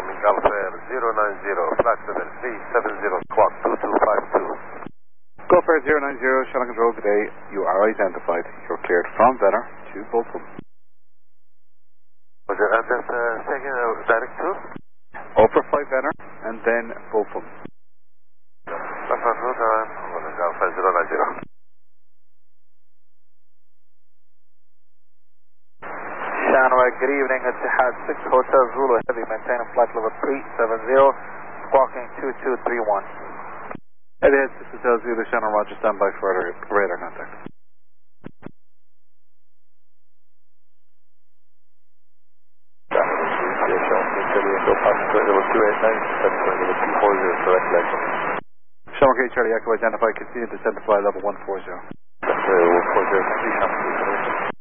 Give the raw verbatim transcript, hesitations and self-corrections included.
Gulf Air zero nine zero, flight level three seven zero, squawk two two five two. Gulf Air zero nine zero, Shannon Control today. You are identified. You're cleared from Venner to Bolton. Roger, and that's uh, second uh, direct to? Over flight Venner and then Bolton. That's not route, uh, Gulf Air zero nine zero. Shanway, good evening. It's Etihad six Hotel Zulu Heavy, maintaining flight level three seven zero, squawking two two three one. Etihad six Hotel Zulu, Shannon, Roger, stand by for radar, radar contact. Shannon, okay, Charlie, Echo identified, continue to descend to flight level one four zero. one four zero,